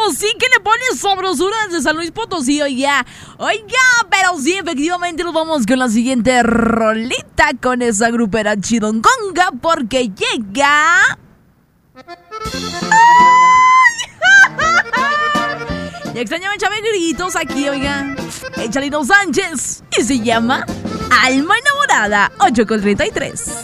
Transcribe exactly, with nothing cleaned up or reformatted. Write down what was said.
Potosí, que le pone sabrosura desde San Luis Potosí, oiga. Oiga, pero sí, efectivamente nos vamos con la siguiente rolita con esa grupera chidongonga, porque llega... Y extrañaban Chávez Gritos aquí, oiga. El Chalino Sánchez. Y se llama Alma Enamorada, ocho con treinta y tres.